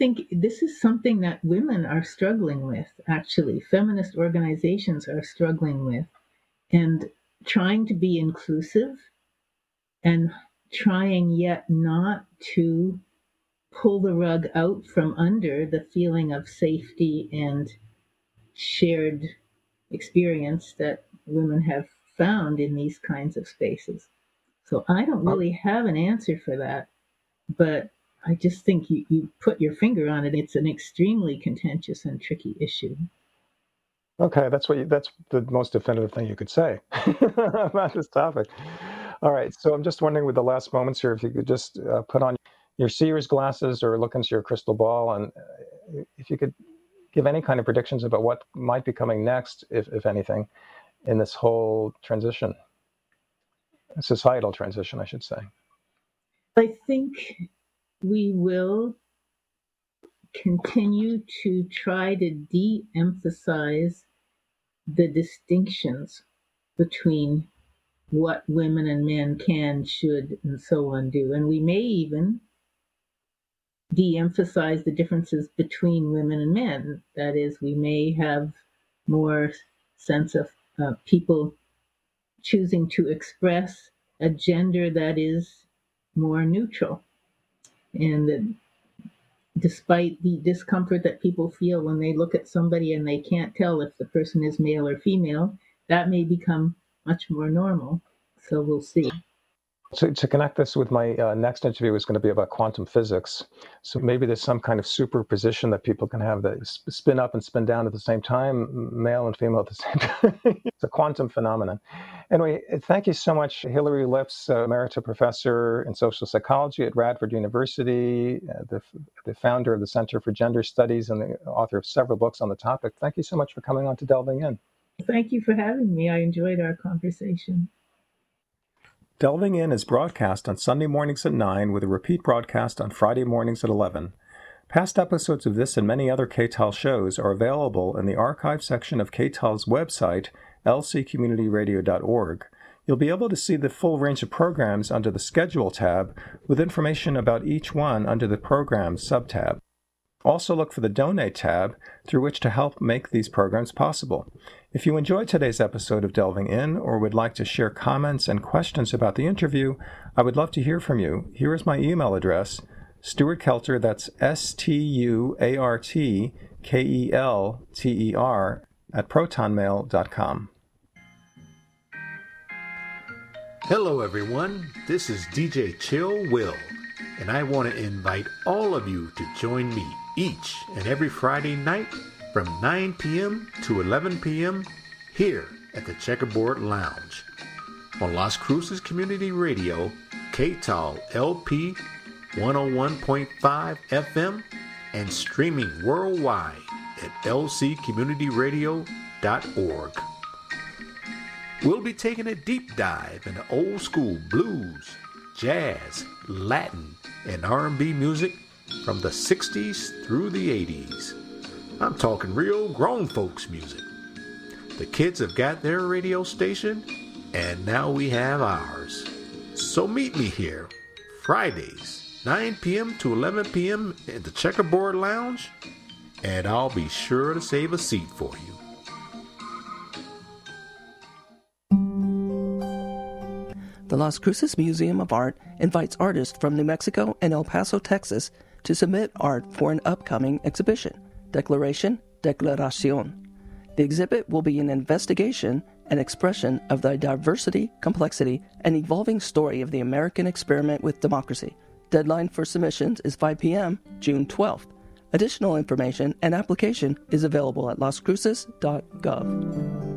think this is something that women are struggling with, actually. Feminist organizations are struggling with, and trying to be inclusive and trying yet not to pull the rug out from under the feeling of safety and shared experience that women have found in these kinds of spaces. So I don't really have an answer for that, but I just think you put your finger on it. It's an extremely contentious and tricky issue. Okay, that's the most definitive thing you could say about this topic. All right, so I'm just wondering with the last moments here, if you could just put on your seer's glasses or look into your crystal ball, and if you could give any kind of predictions about what might be coming next, if anything, in this whole transition, societal transition, I should say. I think we will continue to try to de-emphasize the distinctions between what women and men can, should, and so on do. And we may even de-emphasize the differences between women and men. That is, we may have more sense of people choosing to express a gender that is more neutral. And that despite the discomfort that people feel when they look at somebody and they can't tell if the person is male or female, that may become much more normal. So we'll see. So to connect this with my next interview is going to be about quantum physics. So maybe there's some kind of superposition that people can have that spin up and spin down at the same time, male and female at the same time. It's a quantum phenomenon. Anyway, thank you so much, Hilary Lips, Emerita Professor in Social Psychology at Radford University, the founder of the Center for Gender Studies and the author of several books on the topic. Thank you so much for coming on to Delving In. Thank you for having me. I enjoyed our conversation. Delving In is broadcast on Sunday mornings at 9 with a repeat broadcast on Friday mornings at 11. Past episodes of this and many other KTAL shows are available in the archive section of KTAL's website, lccommunityradio.org. You'll be able to see the full range of programs under the Schedule tab, with information about each one under the Programs subtab. Also look for the Donate tab, through which to help make these programs possible. If you enjoyed today's episode of Delving In, or would like to share comments and questions about the interview, I would love to hear from you. Here is my email address, Stuart Kelter, that's STUARTKELTER, @protonmail.com. Hello everyone, this is DJ Chill Will, and I want to invite all of you to join me each and every Friday night from 9 p.m. to 11 p.m. here at the Checkerboard Lounge on Las Cruces Community Radio, KTAL LP 101.5 FM, and streaming worldwide at lccommunityradio.org. We'll be taking a deep dive into old school blues, jazz, Latin, and R&B music from the 60s through the 80s. I'm talking real grown folks music. The kids have got their radio station, and now we have ours. So meet me here, Fridays, 9 p.m. to 11 p.m. at the Checkerboard Lounge, and I'll be sure to save a seat for you. The Las Cruces Museum of Art invites artists from New Mexico and El Paso, Texas, to submit art for an upcoming exhibition, Declaración. The exhibit will be an investigation and expression of the diversity, complexity, and evolving story of the American experiment with democracy. Deadline for submissions is 5 p.m., June 12th. Additional information and application is available at lascruces.gov.